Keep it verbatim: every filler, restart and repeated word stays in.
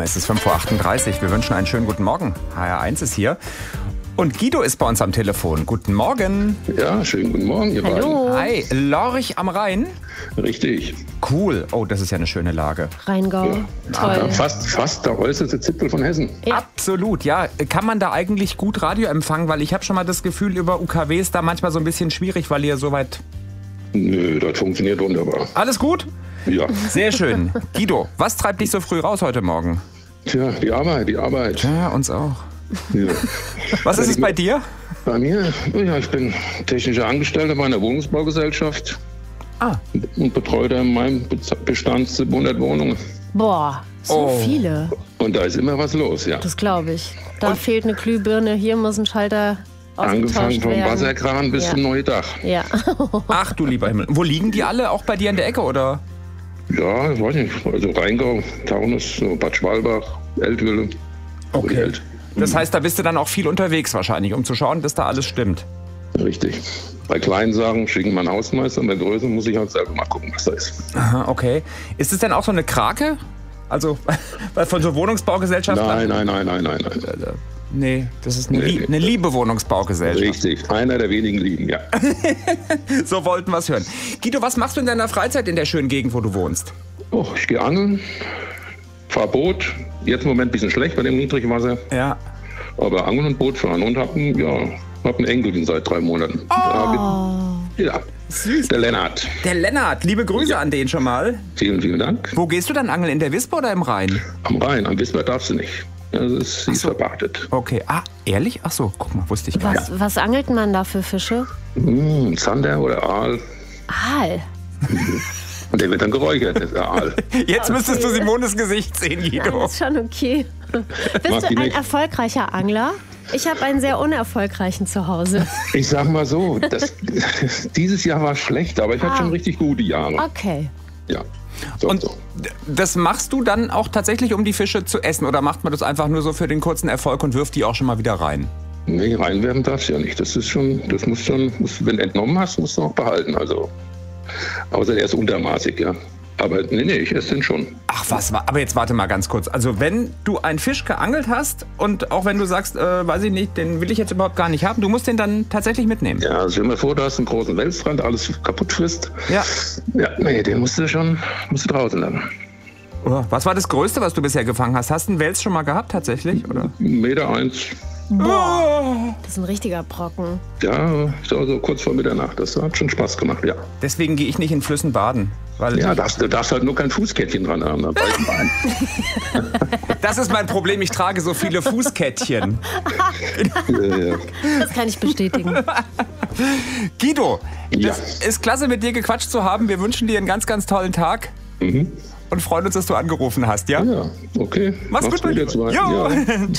Es ist fünf Uhr achtunddreißig. Wir wünschen einen schönen guten Morgen. H R eins ist hier. Und Guido ist bei uns am Telefon. Guten Morgen. Ja, schönen guten Morgen, ihr Hallo. beiden. Hi, Lorch am Rhein. Richtig. Cool. Oh, das ist ja eine schöne Lage. Rheingau. Ja. Toll. Fast, fast der äußerste Zipfel von Hessen. Ja. Absolut, ja. Kann man da eigentlich gut Radio empfangen? Weil ich habe schon mal das Gefühl, über U K W ist da manchmal so ein bisschen schwierig, weil ihr so weit... Nö, das funktioniert wunderbar. Alles gut? Ja. Sehr schön. Guido, was treibt dich so früh raus heute Morgen? Tja, die Arbeit, die Arbeit. Ja, uns auch. Ja. Was ist es bei dir? Bei mir? Ja, ich bin technischer Angestellter bei einer Wohnungsbaugesellschaft Ah. und betreue da in meinem Bestand hundert Wohnungen. Boah, so Oh. viele. Und da ist immer was los, ja. Das glaube ich. Da fehlt eine Glühbirne, hier muss ein Schalter ausgetauscht Angefangen vom werden. Wasserkran bis Ja. zum neuen Dach. Ja. Ach du lieber Himmel. Wo liegen die alle? Auch bei dir in der Ecke, oder? Ja, ich weiß nicht. Also Rheingau, Taunus, so Bad Schwalbach, Eltville. Okay. Elt. Das heißt, da bist du dann auch viel unterwegs wahrscheinlich, um zu schauen, dass da alles stimmt. Richtig. Bei kleinen Sachen schicken wir einen Hausmeister und bei größeren muss ich halt selber mal gucken, was da ist. Aha, okay. Ist es denn auch so eine Krake? Also weil von so Wohnungsbaugesellschaften? Nein, nein, nein, nein, nein, nein. Nee, das ist eine, Nee, Lie nee. eine liebe Wohnungsbaugesellschaft. Richtig. Einer der wenigen lieben, ja. So wollten wir es hören. Guido, was machst du in deiner Freizeit in der schönen Gegend, wo du wohnst? Oh, ich gehe angeln, fahr Boot. Jetzt im Moment ein bisschen schlecht bei dem Niedrigwasser. Ja. Aber Angeln und Boot fahren und hab einen, ja, hab einen Enkelin seit drei Monaten. Oh. Ja, Süß. der Lennart. Der Lennart, liebe Grüße an den schon mal. Vielen, vielen Dank. Wo gehst du dann angeln? In der Wisper oder im Rhein? Am Rhein, am Wisper darfst du nicht. Das ist, sie ist so. verpachtet. Okay. Ah, ehrlich? Ach so, guck mal, wusste ich gar nicht. Was, was angelt man da für Fische? Mmh, Zander oder Aal. Aal. Und der wird dann geräuchert, der Aal. Jetzt müsstest du Simones Gesicht sehen, Ja, Guido. ist schon okay. Bist Mag du die ein nicht. erfolgreicher Angler? Ich habe einen sehr unerfolgreichen zu Hause. Ich sag mal so, das, dieses Jahr war schlecht, aber ich hatte Ah. schon richtig gute Jahre. Okay. Ja. So, Und so. das machst du dann auch tatsächlich, um die Fische zu essen? Oder macht man das einfach nur so für den kurzen Erfolg und wirft die auch schon mal wieder rein? Nee, reinwerfen darfst du ja nicht. Das ist schon, das musst schon, musst, wenn du entnommen hast, musst du auch behalten. Also, außer der ist untermaßig, ja. Aber nee, nee, ich esse den schon. Ach was, wa- aber jetzt warte mal ganz kurz. Also wenn du einen Fisch geangelt hast und auch wenn du sagst, äh, weiß ich nicht, den will ich jetzt überhaupt gar nicht haben, du musst den dann tatsächlich mitnehmen. Ja, also stell dir mal vor, du hast einen großen Welsrand, der alles kaputt frisst. Ja. Ja, nee, den musst du schon, musst du draußen lassen. Oh, was war das Größte, was du bisher gefangen hast? Hast du einen Wels schon mal gehabt tatsächlich? Oder? Meter eins. Oh. Das ist ein richtiger Brocken. Ja, so, so kurz vor Mitternacht. Das hat schon Spaß gemacht, ja. Deswegen gehe ich nicht in Flüssen baden. Weil Ja, darfst, du darfst halt nur kein Fußkettchen dran haben. Dann beißen wir ein. das ist mein Problem, ich trage so viele Fußkettchen. Ja, ja. Das kann ich bestätigen. Guido, Ja. das ist klasse mit dir gequatscht zu haben. Wir wünschen dir einen ganz, ganz tollen Tag. Mhm. Und freuen uns, dass du angerufen hast, ja? Ja, okay. Mach's gut, mein ihr Lieber. zwei. Jo. Ja.